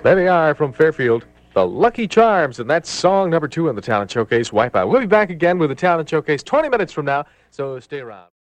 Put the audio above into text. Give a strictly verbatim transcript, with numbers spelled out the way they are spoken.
There they are from Fairfield, the Lucky Charms, and that's song number two in the Talent Showcase, Wipeout. We'll be back again with the Talent Showcase twenty minutes from now, so stay around.